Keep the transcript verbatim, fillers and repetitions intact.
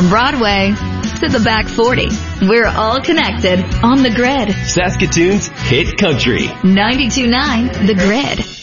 From Broadway to the back forty, we're all connected on The Grid. Saskatoon's hit country. ninety-two point nine The Grid.